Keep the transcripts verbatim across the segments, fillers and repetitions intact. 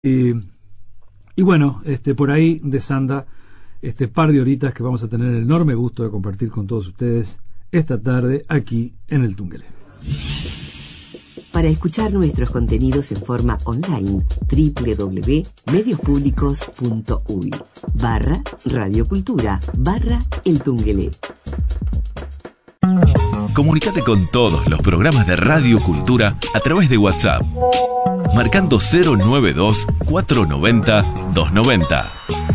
Y, y bueno, este, por ahí desanda este par de horitas que vamos a tener el enorme gusto de compartir con todos ustedes esta tarde aquí en el Tungelé. Para escuchar nuestros contenidos en forma online, doble u doble u doble u punto mediospublicos punto uy barra radiocultura barra el Tungelé. Comunicate con todos los programas de Radio Cultura a través de WhatsApp, marcando cero noventa y dos, cuatrocientos noventa, doscientos noventa.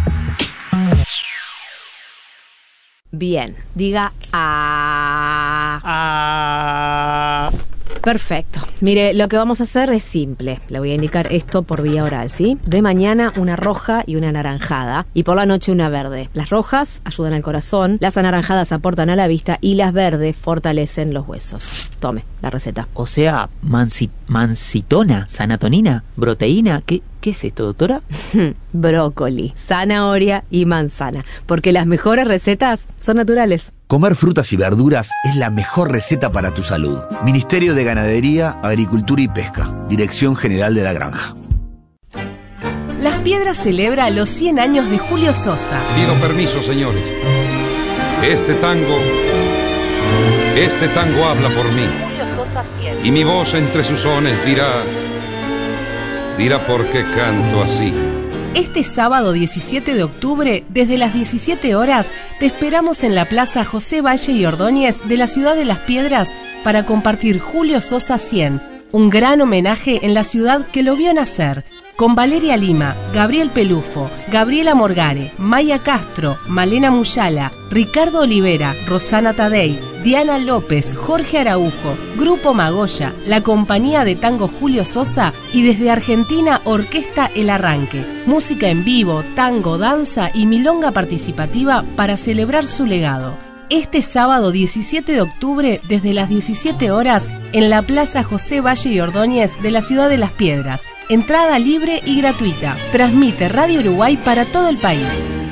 Bien, diga a... Ah. Perfecto. Mire, lo que vamos a hacer es simple. Le voy a indicar esto por vía oral, ¿sí? De mañana una roja y una anaranjada, y por la noche una verde. Las rojas ayudan al corazón, las anaranjadas aportan a la vista y las verdes fortalecen los huesos. Tome la receta. O sea, mansi- mancitona, sanatonina, proteína, ¿qué, qué es esto, doctora? Brócoli, zanahoria y manzana, porque las mejores recetas son naturales. Comer frutas y verduras es la mejor receta para tu salud. Ministerio de Ganadería, Agricultura y Pesca. Dirección General de la Granja. Las Piedras celebra los cien años de Julio Sosa. Pido permiso, señores. Este tango, este tango habla por mí. Y mi voz entre sus sones dirá, dirá por qué canto así. Este sábado diecisiete de octubre, desde las diecisiete horas, te esperamos en la Plaza José Valle y Ordóñez de la ciudad de Las Piedras para compartir Julio Sosa cien, un gran homenaje en la ciudad que lo vio nacer, con Valeria Lima, Gabriel Pelufo, Gabriela Morgare, Maya Castro, Malena Muyala, Ricardo Olivera, Rosana Tadei, Diana López, Jorge Araujo, Grupo Magoya, la compañía de tango Julio Sosa y desde Argentina Orquesta El Arranque. Música en vivo, tango, danza y milonga participativa para celebrar su legado. Este sábado diecisiete de octubre, desde las diecisiete horas, en la Plaza José Valle y Ordóñez de la ciudad de Las Piedras. Entrada libre y gratuita. Transmite Radio Uruguay para todo el país.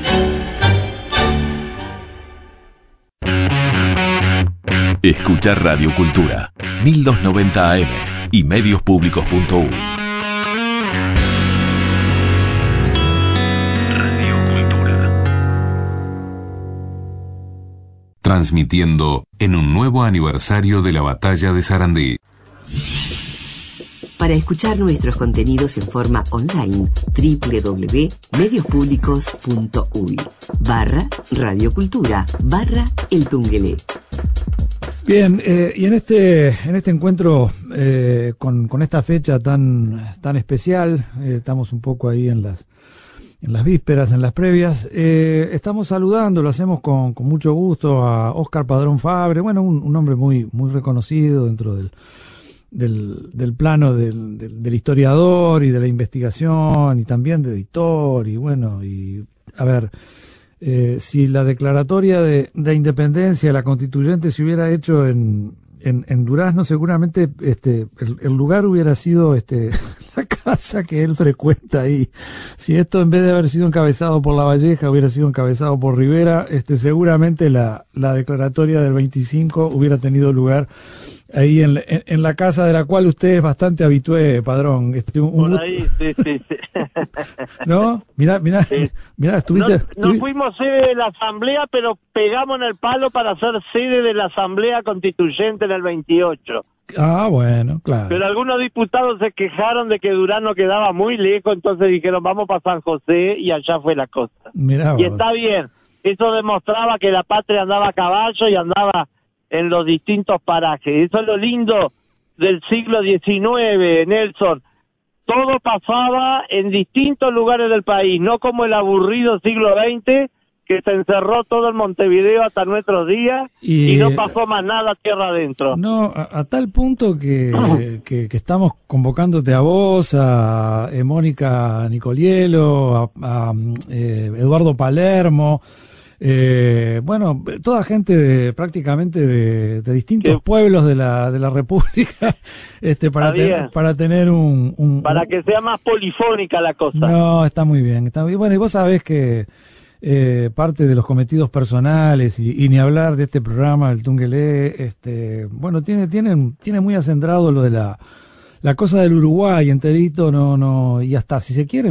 Escuchar Radio Cultura, mil doscientos noventa A M y mediospublicos punto uy. Radio Cultura. Transmitiendo en un nuevo aniversario de la Batalla de Sarandí. Para escuchar nuestros contenidos en forma online, doble u doble u doble u punto mediospublicos punto uy barra radiocultura barra el Tungelé. Bien, eh, y en este en este encuentro eh, con, con esta fecha tan tan especial, eh, estamos un poco ahí en las en las vísperas, en las previas, eh, estamos saludando, lo hacemos con, con mucho gusto a Óscar Padrón Fabre, bueno, un, un hombre muy muy reconocido dentro del del, del plano del, del, del historiador y de la investigación y también de editor y bueno, y a ver, eh, si la declaratoria de, de independencia de la constituyente se hubiera hecho en, en, en Durazno, seguramente este el, el lugar hubiera sido este la casa que él frecuenta ahí. Si esto en vez de haber sido encabezado por La Valleja hubiera sido encabezado por Rivera, este seguramente la, la declaratoria del veinticinco hubiera tenido lugar ahí en, en, en la casa de la cual usted es bastante habitué, Padrón. Este, un, Por un... ahí, sí, sí, sí. ¿No? Mirá, mirá, sí. mirá, estuviste... No, no fuimos sede de la Asamblea, pero pegamos en el palo para ser sede de la Asamblea Constituyente en el veintiocho. Ah, bueno, claro. Pero algunos diputados se quejaron de que Durazno quedaba muy lejos, entonces dijeron, vamos para San José, y allá fue la cosa. Mirá, y está bien, eso demostraba que la patria andaba a caballo y andaba en los distintos parajes. Eso es lo lindo del siglo diecinueve, Nelson. Todo pasaba en distintos lugares del país, no como el aburrido siglo veinte, que se encerró todo en Montevideo hasta nuestros días y, y no pasó más nada tierra adentro. No, a, a tal punto que, que, que estamos convocándote a vos, a, a Mónica Nicolielo, a, a eh, Eduardo Palermo, Eh, bueno, toda gente de, prácticamente de, de distintos ¿Qué? pueblos de la de la República, este para ten, para tener un, un para un, que sea más polifónica la cosa. No, está muy bien, está muy bueno. Y vos sabés que eh, parte de los cometidos personales y, y ni hablar de este programa, el Tungelé, este, bueno, tiene tiene tiene muy acendrado lo de la la cosa del Uruguay enterito, no no y hasta si se quiere